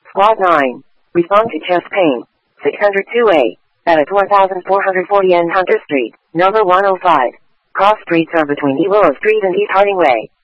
Squad 9. Respond to chest pain. 602A. At 1440 N Hunter Street, number 105. Cross streets are between East Willow Street and East Harding Way.